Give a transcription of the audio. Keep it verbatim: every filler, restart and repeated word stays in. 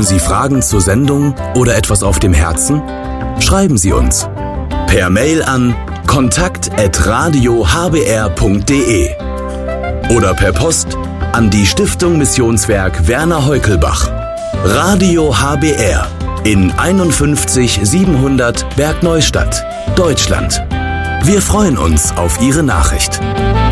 Sie Fragen zur Sendung oder etwas auf dem Herzen? Schreiben Sie uns per Mail an kontakt at radio h b r punkt d e oder per Post an die Stiftung Missionswerk Werner Heukelbach, Radio H B R in einundfünfzig siebenhundert Bergneustadt, Deutschland. Wir freuen uns auf Ihre Nachricht.